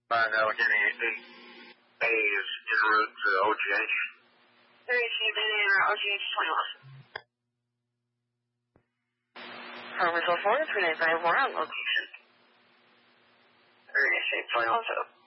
Find out any A's en route to OGH. 32 Bay en route OGH 21. Result 4, 395 more on location. 36 21,